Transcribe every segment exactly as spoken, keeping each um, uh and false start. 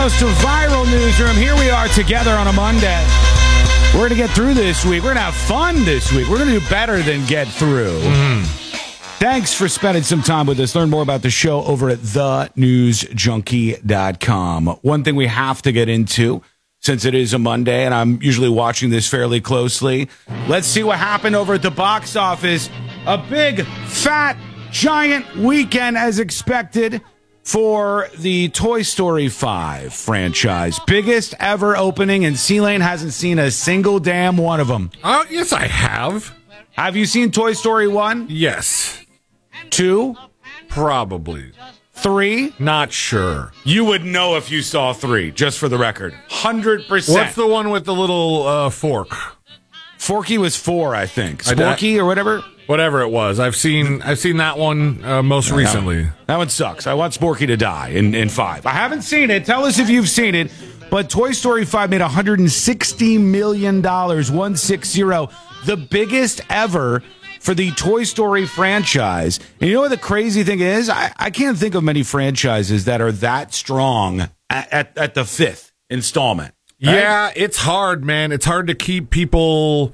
host of Viral Newsroom. Here we are together on a Monday. We're going to get through this week. We're going to have fun this week. We're going to do better than get through. Mm. Thanks for spending some time with us. Learn more about the show over at the news junkie dot com. One thing we have to get into, since it is a Monday, and I'm usually watching this fairly closely, let's see what happened over at the box office. A big, fat, giant weekend as expected for the Toy Story five franchise. Biggest ever opening, and C-Lane hasn't seen a single damn one of them. Oh, yes, I have. Have you seen Toy Story one? Yes. two? Probably. three? Not sure. You would know if you saw three, just for the record. one hundred percent. What's the one with the little uh, fork? Forky was four, I think. Sporky or whatever? Whatever it was. I've seen I've seen that one uh, most recently. That one, that one sucks. I want Sporky to die in, in five. I haven't seen it. Tell us if you've seen it. But Toy Story five made one hundred sixty million dollars, one sixty, the biggest ever for the Toy Story franchise. And you know what the crazy thing is? I, I can't think of many franchises that are that strong at, at, at the fifth installment. Right? Yeah, it's hard, man. It's hard to keep people,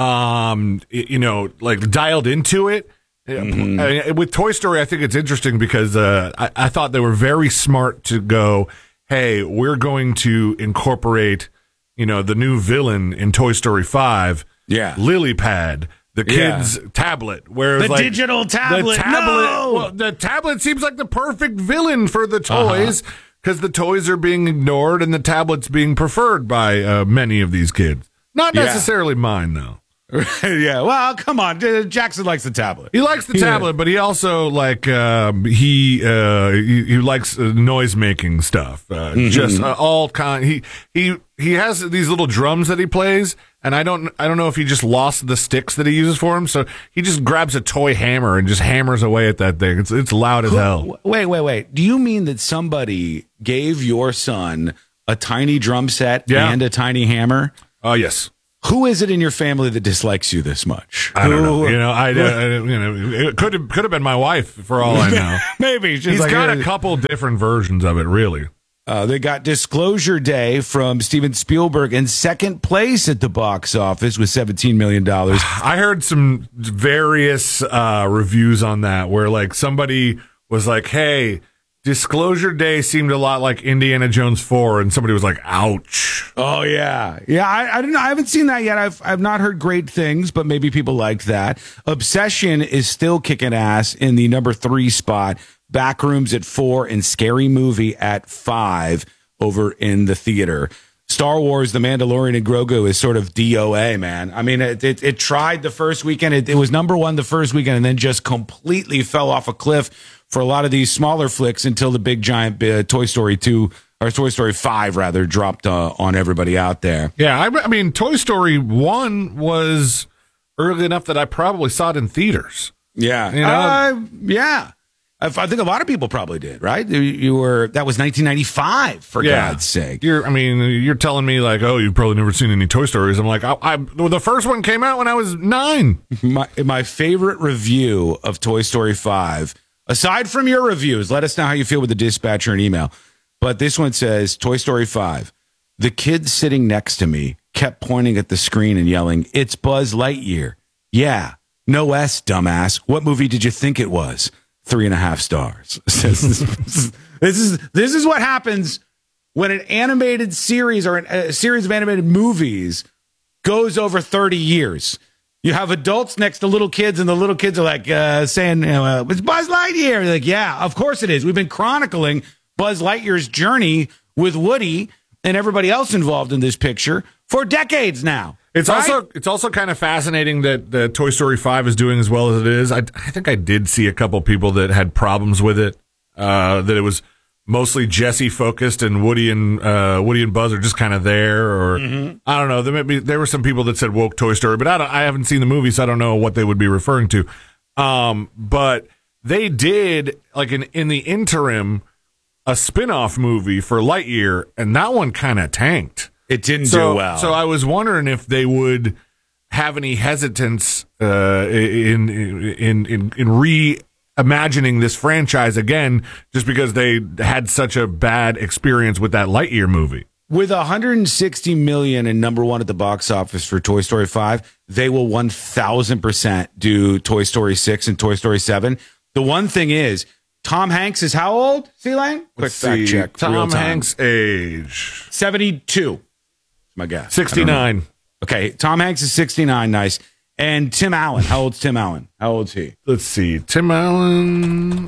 um, you know, like dialed into it. Mm-hmm. I mean, with Toy Story, I think it's interesting because uh, I, I thought they were very smart to go, hey, we're going to incorporate, you know, the new villain in Toy Story five, yeah, Lily Pad. The kid's yeah. tablet, where the like, digital tablet. The tablet, no! well, the tablet seems like the perfect villain for the toys because uh-huh. the toys are being ignored and the tablet's being preferred by uh, many of these kids. Not necessarily yeah. mine, though. Yeah, well, come on. Jackson likes the tablet. He likes the yeah. tablet, but he also like uh, he, uh, he he likes uh, noise making stuff. Uh, mm-hmm. Just uh, all kind. He he he has these little drums that he plays, and I don't I don't know if he just lost the sticks that he uses for him. So he just grabs a toy hammer and just hammers away at that thing. It's it's loud as hell. Wait, wait, wait. Do you mean that somebody gave your son a tiny drum set yeah. and a tiny hammer? Oh, uh, yes. Who is it in your family that dislikes you this much? I don't know. You know, I, uh, you know, it could have could have been my wife for all I know. Maybe he's like, got a couple different versions of it. Really, uh, they got Disclosure Day from Steven Spielberg in second place at the box office with seventeen million dollars. I heard some various uh, reviews on that where like somebody was like, "Hey, Disclosure Day seemed a lot like Indiana Jones four," and somebody was like, "Ouch." Oh yeah, yeah. I, I don't know. I haven't seen that yet. I've I've not heard great things, but maybe people liked that. Obsession is still kicking ass in the number three spot. Backrooms at four, and Scary Movie at five over in the theater. Star Wars: The Mandalorian and Grogu is sort of D O A, man. I mean, it it, it tried the first weekend. It, it was number one the first weekend, and then just completely fell off a cliff for a lot of these smaller flicks until the big giant uh, Toy Story two, or Toy Story five rather, dropped uh, on everybody out there. Yeah, I, I mean, Toy Story one was early enough that I probably saw it in theaters. Yeah. You know? Uh, yeah. I think a lot of people probably did, right? You, you were that was nineteen ninety-five, for yeah. God's sake. You're, I mean, you're telling me like, oh, you've probably never seen any Toy Stories. I'm like, I, I well, the first one came out when I was nine. My my favorite review of Toy Story five, aside from your reviews, let us know how you feel with the dispatcher and email. But this one says, Toy Story five, the kid sitting next to me kept pointing at the screen and yelling, "It's Buzz Lightyear." Yeah, no S, dumbass. What movie did you think it was? Three and a half stars. this, is, this is this is what happens when an animated series or an, a series of animated movies goes over thirty years. You have adults next to little kids, and the little kids are like uh, saying, you know, uh, "It's Buzz Lightyear." They're like, yeah, of course it is. We've been chronicling Buzz Lightyear's journey with Woody and everybody else involved in this picture for decades now. It's right? also it's also kind of fascinating that the Toy Story five is doing as well as it is. I, I think I did see a couple people that had problems with it. Uh, that it was mostly Jesse focused, and Woody and uh, Woody and Buzz are just kind of there. Or mm-hmm. I don't know. There may be, there were some people that said woke Toy Story, but I don't, I haven't seen the movie, so I don't know what they would be referring to. Um, but they did like in in the interim a spin-off movie for Lightyear, and that one kind of tanked. It didn't so, do well. So I was wondering if they would have any hesitance uh, in, in in in re imagining this franchise again just because they had such a bad experience with that Lightyear movie. With one hundred sixty million and number one at the box office for Toy Story five, they will one thousand percent do Toy Story six and Toy Story seven. The one thing is, Tom Hanks is how old, C-Lane? Quick Let's fact see. check. Tom Hanks' age. seventy-two. My guess. sixty-nine. Okay, Tom Hanks is sixty-nine. Nice. And Tim Allen. How old's Tim Allen? How old's he? Let's see. Tim Allen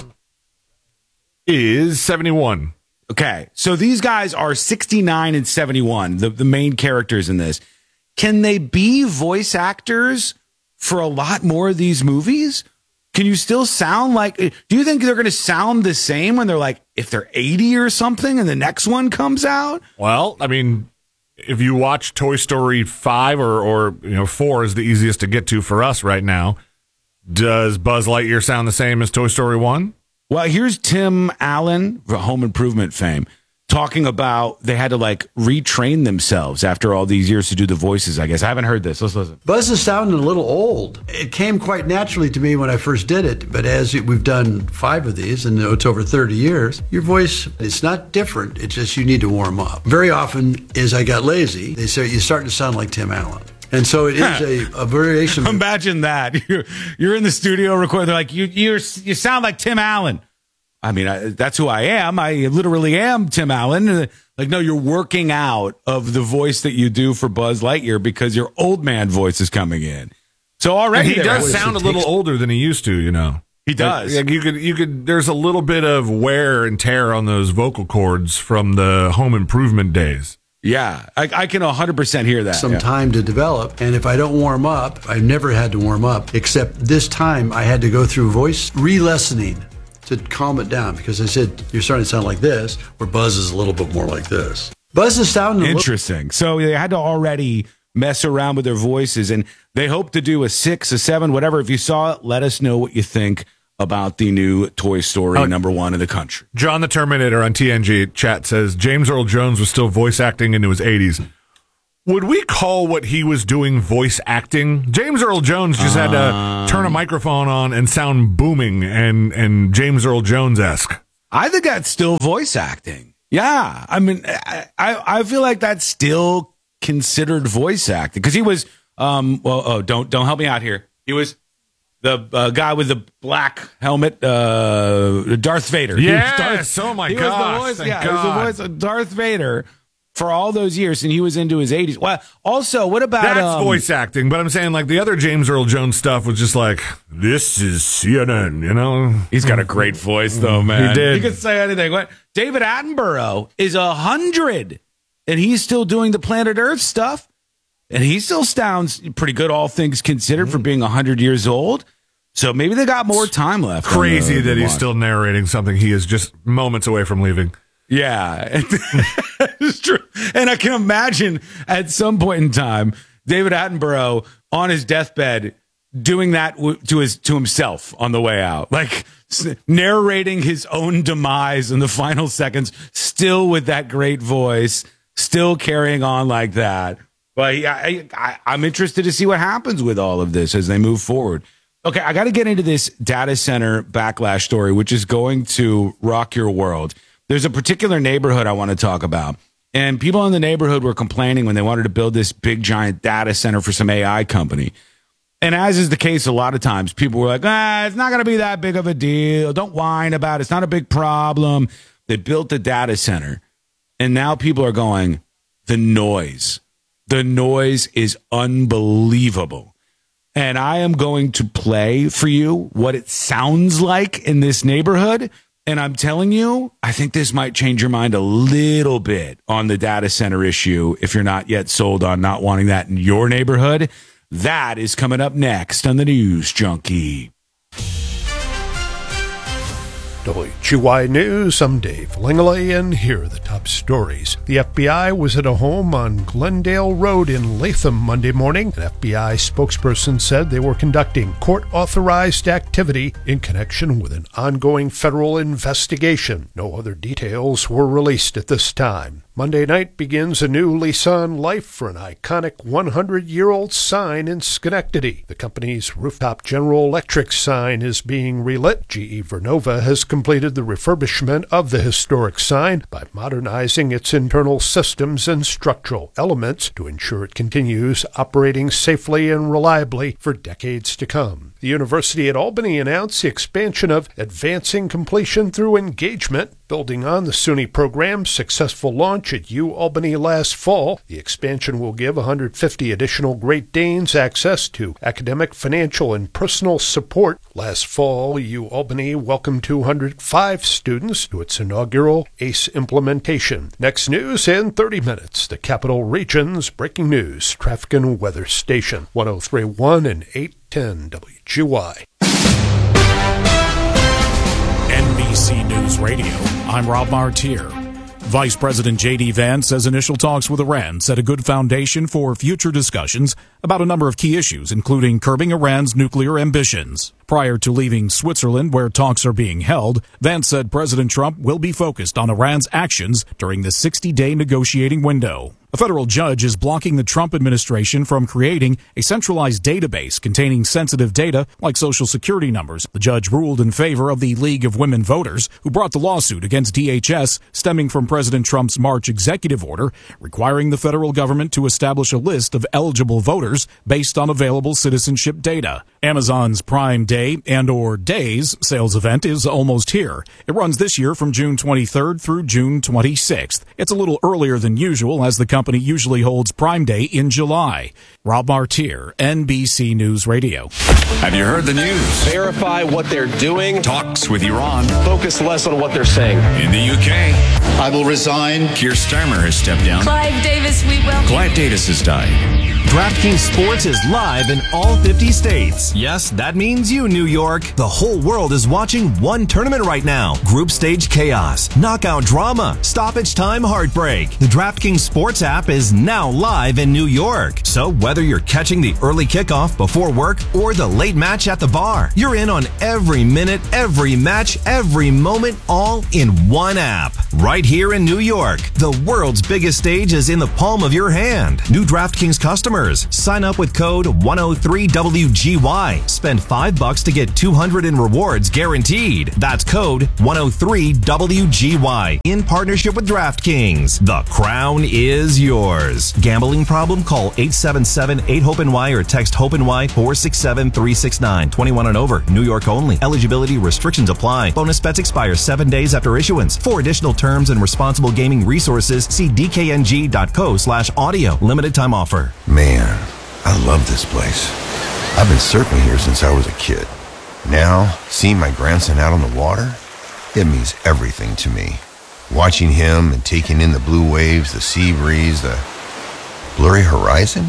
is seventy-one. Okay, so these guys are sixty-nine and seventy-one, the, the main characters in this. Can they be voice actors for a lot more of these movies? Can you still sound like, do you think they're going to sound the same when they're like, if they're eighty or something and the next one comes out? Well, I mean, if you watch Toy Story five or, or you know, four is the easiest to get to for us right now, does Buzz Lightyear sound the same as Toy Story one? Well, here's Tim Allen, Home Improvement fame, talking about they had to like retrain themselves after all these years to do the voices, I guess. I haven't heard this. Let's listen. Buzz is sounding a little old. It came quite naturally to me when I first did it, but as we've done five of these, and it's over thirty years, your voice, it's not different. It's just you need to warm up. Very often, as I got lazy, they say you're starting to sound like Tim Allen. And so it is a, a variation. Of Imagine that. You're, you're in the studio recording. They're like, you you're, you sound like Tim Allen. I mean, I, that's who I am. I literally am Tim Allen. Like, no, you're working out of the voice that you do for Buzz Lightyear because your old man voice is coming in. So already and he does sound a little older than he used to, you know. He does. Like, like you could, you could. There's a little bit of wear and tear on those vocal cords from the Home Improvement days. Yeah, I, I can one hundred percent hear that. Some yeah. time to develop. And if I don't warm up, I've never had to warm up, except this time I had to go through voice re-lessening to calm it down because I said, you're starting to sound like this, where Buzz is a little bit more like this. Buzz is sounding interesting. So they had to already mess around with their voices, and they hope to do a six, a seven, whatever. If you saw it, let us know what you think about the new Toy Story, uh, number one in the country. John the Terminator on T N G chat says James Earl Jones was still voice acting into his eighties. Would we call what he was doing voice acting? James Earl Jones just had to turn a microphone on and sound booming and, and James Earl Jones-esque. I think that's still voice acting. Yeah. I mean, I, I feel like that's still considered voice acting because he was, um, well, oh, don't, don't help me out here. He was the uh, guy with the black helmet, uh, Darth Vader. Yes. Darth, oh my he gosh. Was the voice, yeah, God. he was the voice of Darth Vader for all those years, and he was into his eighties. Well, also, what about that's um, voice acting? But I'm saying, like the other James Earl Jones stuff was just like, this is C N N. You know, he's got a great voice, though, man. He did. He could say anything. What? David Attenborough is a hundred, and he's still doing the Planet Earth stuff, and he still sounds pretty good, all things considered, for being a hundred years old. So maybe they got more time left. Crazy the, that the he's still narrating something he is just moments away from leaving. Yeah, it's true. And I can imagine at some point in time, David Attenborough on his deathbed doing that w- to his to himself on the way out, like s- narrating his own demise in the final seconds, still with that great voice, still carrying on like that. But yeah, I, I, I'm interested to see what happens with all of this as they move forward. Okay, I got to get into this data center backlash story, which is going to rock your world. There's a particular neighborhood I want to talk about. And people in the neighborhood were complaining when they wanted to build this big, giant data center for some A I company. And as is the case a lot of times, people were like, ah, it's not going to be that big of a deal. Don't whine about it. It's not a big problem. They built the data center. And now people are going, the noise. The noise is unbelievable. And I am going to play for you what it sounds like in this neighborhood. And I'm telling you, I think this might change your mind a little bit on the data center issue if you're not yet sold on not wanting that in your neighborhood. That is coming up next on the News Junkie. W G Y News, I'm Dave Langley, and here are the top stories. The F B I was at a home on Glendale Road in Latham Monday morning. An F B I spokesperson said they were conducting court-authorized activity in connection with an ongoing federal investigation. No other details were released at this time. Monday night begins a new lease on life for an iconic one hundred year old sign in Schenectady. The company's rooftop General Electric sign is being relit. G E Vernova has completed the refurbishment of the historic sign by modernizing its internal systems and structural elements to ensure it continues operating safely and reliably for decades to come. The University at Albany announced the expansion of Advancing Completion Through Engagement, building on the SUNY program's successful launch at UAlbany last fall. The expansion will give one hundred fifty additional Great Danes access to academic, financial, and personal support. Last fall, UAlbany welcomed two hundred five students to its inaugural A C E implementation. Next news in thirty minutes, the Capital Region's breaking news, traffic and weather station, one oh three point one and eight ten W G Y. N B C News Radio, I'm Rob Martier. Vice President J D. Vance says initial talks with Iran set a good foundation for future discussions about a number of key issues, including curbing Iran's nuclear ambitions. Prior to leaving Switzerland, where talks are being held, Vance said President Trump will be focused on Iran's actions during the sixty-day negotiating window. A federal judge is blocking the Trump administration from creating a centralized database containing sensitive data like Social Security numbers. The judge ruled in favor of the League of Women Voters, who brought the lawsuit against D H S stemming from President Trump's March executive order requiring the federal government to establish a list of eligible voters based on available citizenship data. Amazon's Prime Day and or Days sales event is almost here. It runs this year from June twenty-third through June twenty-sixth. It's a little earlier than usual, as the company usually holds Prime Day in July. Rob Martier, N B C News Radio. Have you heard the news? Verify what they're doing. Talks with Iran. Focus less on what they're saying. In the U K, I will resign. Keir Starmer has stepped down. Clive Davis, we will. Clive Davis has died. DraftKings Sports is live in all fifty states. Yes, that means you, New York. The whole world is watching one tournament right now. Group stage chaos, knockout drama, stoppage time heartbreak. The DraftKings Sports app is now live in New York. So whether you're catching the early kickoff before work or the late match at the bar, you're in on every minute, every match, every moment, all in one app. Right here in New York, the world's biggest stage is in the palm of your hand. New DraftKings customers, sign up with code one oh three W G Y. Spend five bucks to get two hundred in rewards guaranteed. That's code one oh three W G Y. In partnership with DraftKings, the crown is yours. Gambling problem? Call eight seven seven eight hope N Y or text HOPE-NY four six seven three six nine. twenty-one and over. New York only. Eligibility restrictions apply. Bonus bets expire seven days after issuance. For additional terms and responsible gaming resources, see D K N G dot co slash audio. Limited time offer. Man, I love this place. I've been surfing here since I was a kid. Now, seeing my grandson out on the water, it means everything to me. Watching him and taking in the blue waves, the sea breeze, the blurry horizon.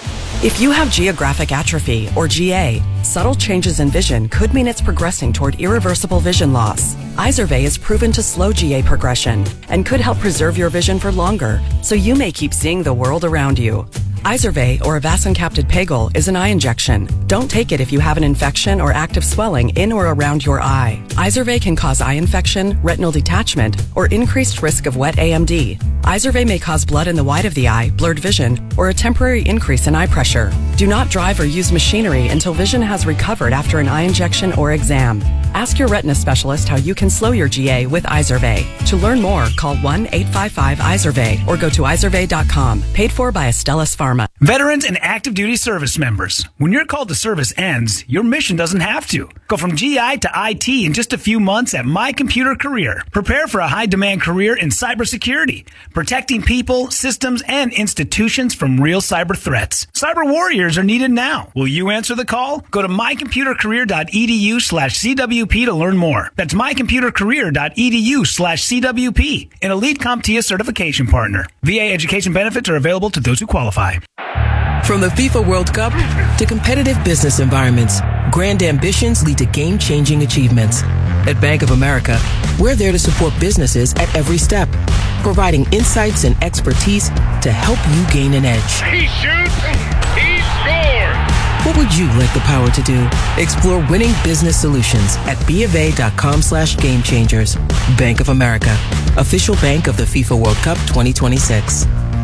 If you have geographic atrophy, or G A, subtle changes in vision could mean it's progressing toward irreversible vision loss. Izervay is proven to slow G A progression and could help preserve your vision for longer, so you may keep seeing the world around you. Izervay, or avacincaptad pegol, is an eye injection. Don't take it if you have an infection or active swelling in or around your eye. Izervay can cause eye infection, retinal detachment, or increased risk of wet A M D. Izervay may cause blood in the white of the eye, blurred vision, or a temporary increase in eye pressure. Do not drive or use machinery until vision has recovered after an eye injection or exam. Ask your retina specialist how you can slow your G A with Izervay. To learn more, call one eight five five Izervay or go to izervay dot com. Paid for by Astellas Pharma. Veterans and active duty service members, when your call to service ends, your mission doesn't have to. Go from G I to I T in just a few months at My Computer Career. Prepare for a high-demand career in cybersecurity, protecting people, systems, and institutions from real cyber threats. Cyber warriors are needed now. Will you answer the call? Go to my computer career dot e d u slash C W P to learn more. That's my computer career dot e d u slash C W P, an elite CompTIA certification partner. V A education benefits are available to those who qualify. From the FIFA World Cup to competitive business environments, grand ambitions lead to game-changing achievements. At Bank of America, we're there to support businesses at every step, providing insights and expertise to help you gain an edge. He shoots, he scores! What would you like the power to do? Explore winning business solutions at bofa.com slash game changers. Bank of America, official bank of the FIFA World Cup twenty twenty-six.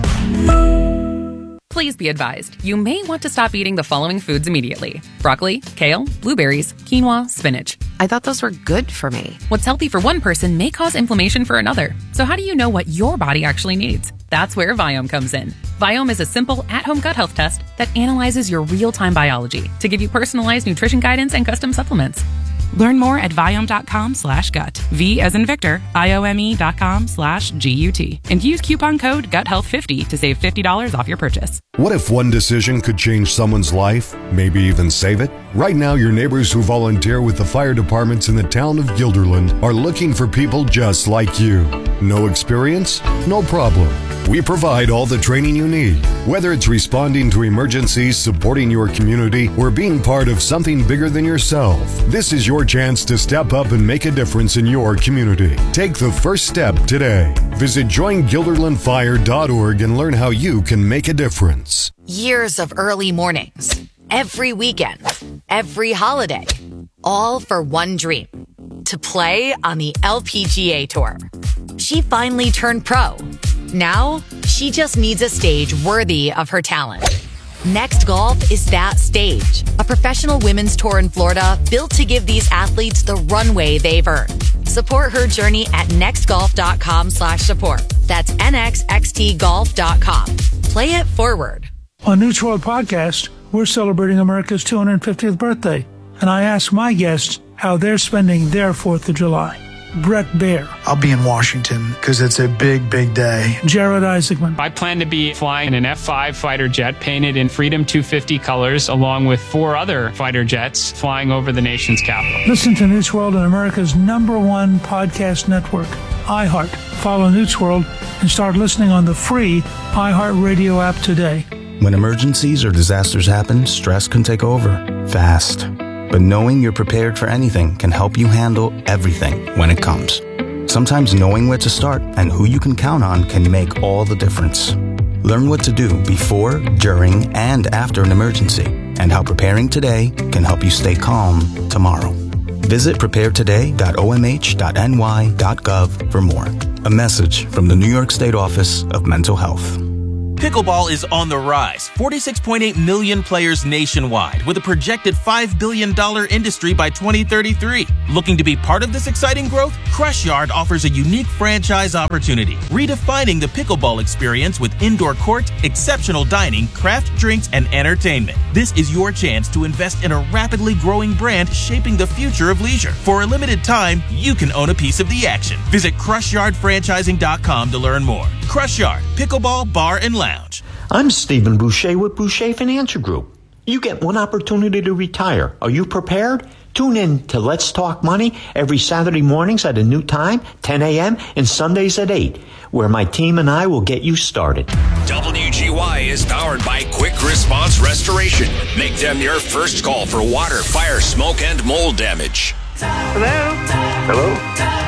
Please be advised, you may want to stop eating the following foods immediately. Broccoli, kale, blueberries, quinoa, spinach. I thought those were good for me. What's healthy for one person may cause inflammation for another. So how do you know what your body actually needs? That's where Viome comes in. Viome is a simple, at-home gut health test that analyzes your real-time biology to give you personalized nutrition guidance and custom supplements. Learn more at Viome.com slash gut. V as in Victor, I-O-M-E dot com slash G-U-T. And use coupon code gut health fifty to save fifty dollars off your purchase. What if one decision could change someone's life, maybe even save it? Right now, your neighbors who volunteer with the fire departments in the town of Guilderland are looking for people just like you. No experience? No problem. We provide all the training you need. Whether it's responding to emergencies, supporting your community, or being part of something bigger than yourself, this is your chance to step up and make a difference in your community. Take the first step today. Visit join guilderland fire dot org and learn how you can make a difference. Years of early mornings, every weekend, every holiday, all for one dream, to play on the L P G A Tour. She finally turned pro. Now, she just needs a stage worthy of her talent. Next Golf is that stage, a professional women's tour in Florida built to give these athletes the runway they've earned. Support her journey at nextgolf.com slash support. That's nxxtgolf dot com. Play it forward. On News World Podcast, we're celebrating America's two hundred fiftieth birthday, and I asked my guests how they're spending their fourth of July. Brett Baer. I'll be in Washington because it's a big, big day. Jared Isaacman. I plan to be flying an F five fighter jet painted in Freedom two fifty colors, along with four other fighter jets flying over the nation's capital. Listen to News World on America's number one podcast network, iHeart. Follow News World and start listening on the free iHeart Radio app today. When emergencies or disasters happen, stress can take over fast. But knowing you're prepared for anything can help you handle everything when it comes. Sometimes knowing where to start and who you can count on can make all the difference. Learn what to do before, during, and after an emergency, and how preparing today can help you stay calm tomorrow. Visit prepare today dot o m h dot n y dot gov for more. A message from the New York State Office of Mental Health. Pickleball is on the rise. forty-six point eight million players nationwide, with a projected five billion dollars industry by twenty thirty-three. Looking to be part of this exciting growth? Crush Yard offers a unique franchise opportunity, redefining the pickleball experience with indoor court, exceptional dining, craft drinks, and entertainment. This is your chance to invest in a rapidly growing brand shaping the future of leisure. For a limited time, you can own a piece of the action. Visit crush yard franchising dot com to learn more. Crush Yard, Pickleball Bar and Lounge. I'm Stephen Boucher with Boucher Financial Group. You get one opportunity to retire. Are you prepared? Tune in to Let's Talk Money every Saturday mornings at a new time, ten a.m., and Sundays at eight, where my team and I will get you started. W G Y is powered by Quick Response Restoration. Make them your first call for water, fire, smoke, and mold damage. Hello? Hello?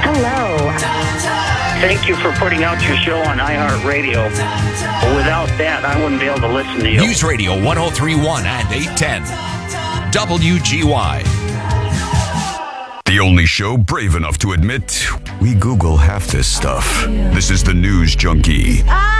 Hello. Thank you for putting out your show on iHeartRadio. Without that, I wouldn't be able to listen to you. News Radio one oh three point one and eight ten. W G Y. The only show brave enough to admit we Google half this stuff. This is the News Junkie.